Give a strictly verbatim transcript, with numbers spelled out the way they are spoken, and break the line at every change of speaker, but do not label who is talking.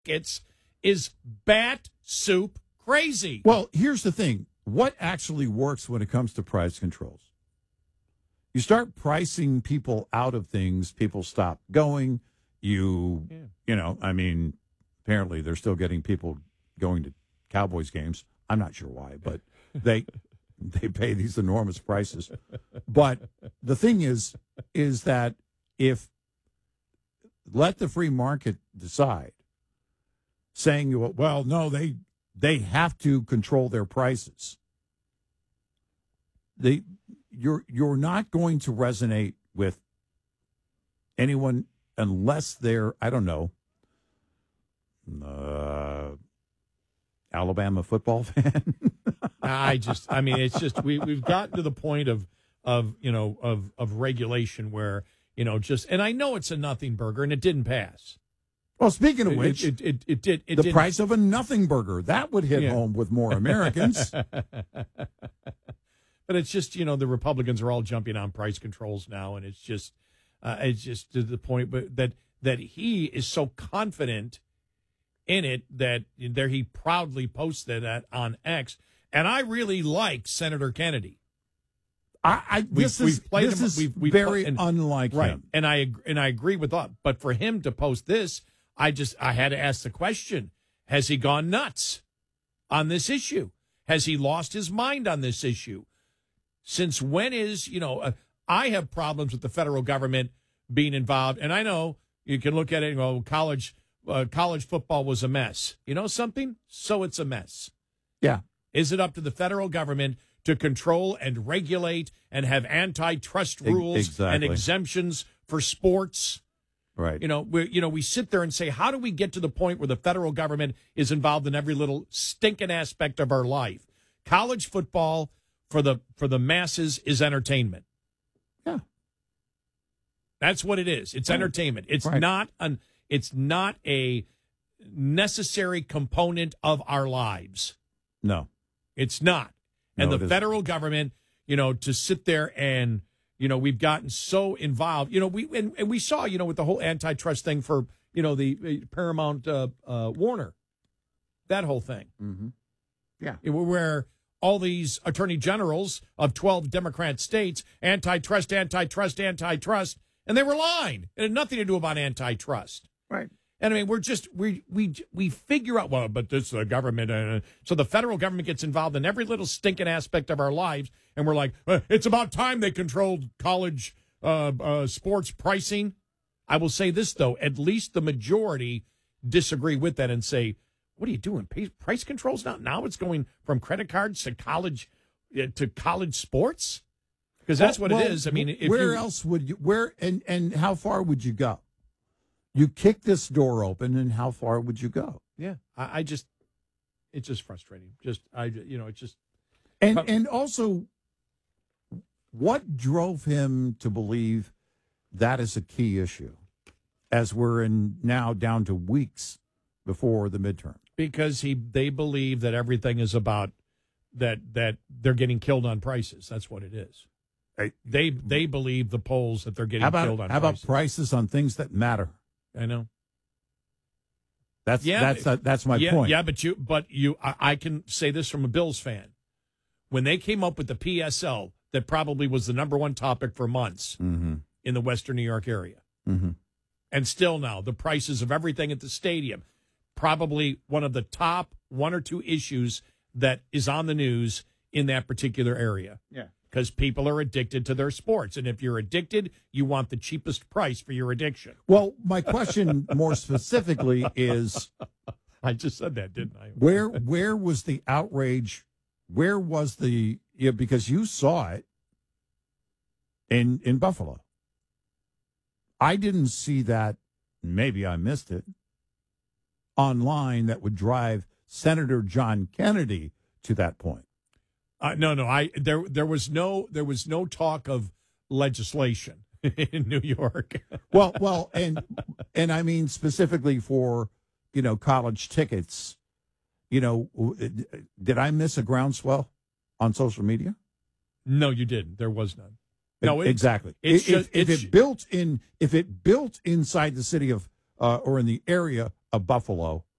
tickets is bat soup crazy.
Well, here's the thing. What actually works when it comes to price controls? You start pricing people out of things, people stop going. You, yeah. you know, I mean, apparently they're still getting people going to Cowboys games. I'm not sure why, but they they pay these enormous prices. But the thing is, is that if let the free market decide, saying, well, no, they they have to control their prices. They you're you're not going to resonate with anyone unless they're, I don't know, uh, Alabama football fan.
I just, I mean, it's just we we've gotten to the point of of you know of of regulation where you know just, and I know it's a nothing burger and it didn't pass.
Well, speaking of which,
it it, it, it did it
the
didn't.
price of a nothing burger that would hit
Yeah.
home with more Americans.
But it's just, you know, the Republicans are all jumping on price controls now, and it's just, uh, it's just to the point, but that that he is so confident in it that there he proudly posted that on X, and I really like Senator Kennedy.
I, I this
we've,
is
we've played
this
him,
is
we've, we've
very
and,
unlike
right,
him,
and I and I agree with that. But for him to post this, I just I had to ask the question: has he gone nuts on this issue? Has he lost his mind on this issue? Since when is, you know, uh, I have problems with the federal government being involved. And I know you can look at it and go, college, uh, college football was a mess. You know something? So it's a mess.
Yeah.
Is it up to the federal government to control and regulate and have antitrust rules
exactly.
and exemptions for sports?
Right.
You know, we you know, we sit there and say, how do we get to the point where the federal government is involved in every little stinking aspect of our life? College football for the for the masses is entertainment.
Yeah.
That's what it is. It's
right.
entertainment. It's
right.
not an it's not a necessary component of our lives.
No.
It's not. And
no,
the federal government, you know, to sit there and, you know, we've gotten so involved. You know, we and, and we saw, you know, with the whole antitrust thing for, you know, the, the Paramount uh, uh, Warner, that whole thing.
Mm-hmm. Yeah.
It, where all these attorney generals of twelve Democrat states, antitrust, antitrust, antitrust, and they were lying. It had nothing to do about antitrust.
Right.
And I mean, we're just, we we we figure out, well, but this is the government. Uh, so the federal government gets involved in every little stinking aspect of our lives. And we're like, uh, it's about time they controlled college uh, uh, sports pricing. I will say this, though, at least the majority disagree with that and say, what are you doing? Price controls now? Now it's going from credit cards to college uh, to college sports? Because that's
well,
what
well,
it is. I mean, if
where
you,
else would you, where, and, and how far would you go? You kick this door open, and how far would you go?
Yeah, I, I just, it's just frustrating. Just, I, you know, it's just.
And, and also, what drove him to believe that is a key issue as we're in now down to weeks before the midterm?
Because he, they believe that everything is about that, that they're getting killed on prices. That's what it is.
Hey,
they, they believe the polls that they're getting
how about,
killed on
how
prices.
about prices on things that matter?
I know.
That's
yeah,
that's uh, that's my
yeah,
point.
Yeah, but you, but you, I, I can say this from a Bills fan. When they came up with the P S L, that probably was the number one topic for months
mm-hmm.
in the Western New York area,
mm-hmm.
and still now the prices of everything at the stadium, probably one of the top one or two issues that is on the news in that particular area.
Yeah.
Because people are addicted to their sports. And if you're addicted, you want the cheapest price for your addiction.
Well, my question more specifically is...
I just said that, didn't I?
Where where was the outrage? Where was the... Yeah, because you saw it in, in Buffalo. I didn't see that. Maybe I missed it. Online that would drive Senator John Kennedy to that point.
Uh, no, no, I there there was no there was no talk of legislation in New York.
well, well, and and I mean specifically for, you know, college tickets. You know, did I miss a groundswell on social media?
No, you didn't. There was none. No,
it, exactly.
It's
if,
just,
if
it's,
it built in, if it built inside the city of uh, or in the area of Buffalo